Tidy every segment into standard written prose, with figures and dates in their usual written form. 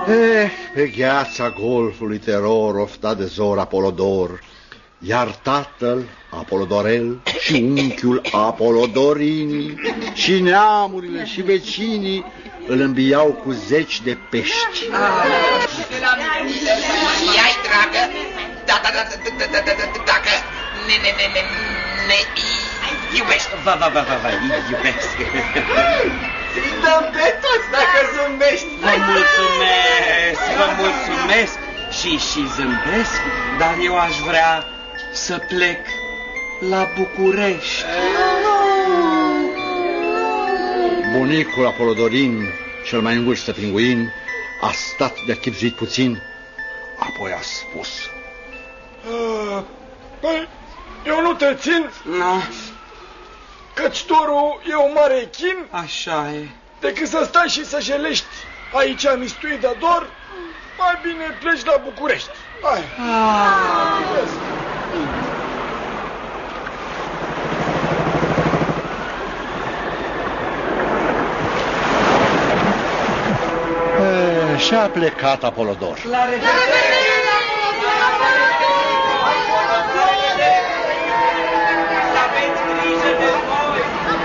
Pe gheața golfului teror oftat de zor Apolodor, iar tatăl Apolodorel și unchiul Apolodorini și neamurile și vecinii îl îmbiau cu zeci de pești. Ia-i, dragă, dacă ne iubești. Vă iubesc. Îi dăm pe toți dacă zâmbești. Vă mulțumesc și zâmbesc, dar eu aș vrea să plec la București. Bunicul Apolodorin, cel mai în vârstă pinguin, a stat de-a chibzuit puțin, apoi a spus: Păi, eu nu te țin, No, căci dorul e o mare chin, așa e. decât să stai și să jelești aici mistuit de dor, mai bine pleci la București. Hai. Și a plecat Apolodor. La revedere! Aveți grijă de voi!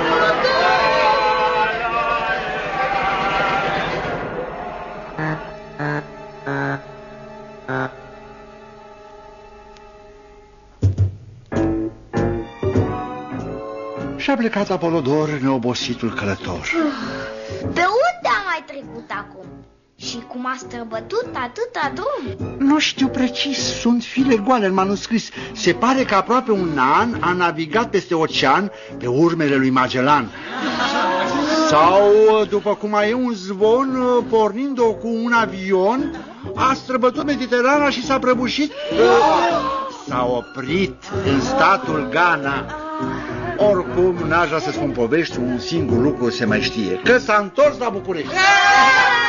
Și-a plecat Apolodor, neobositul călător. Pe unde a mai trecut acum? Și cum a străbătut atâta drum? Nu știu precis, sunt file goale în manuscris. Se pare că aproape un an a navigat peste ocean pe urmele lui Magellan. Sau, după cum mai e un zvon, pornind-o cu un avion, a străbătut Mediterana și s-a prăbușit. S-a oprit în statul Ghana. Oricum, n-aș vrea să spun povești, un singur lucru se mai știe, că s-a întors la București.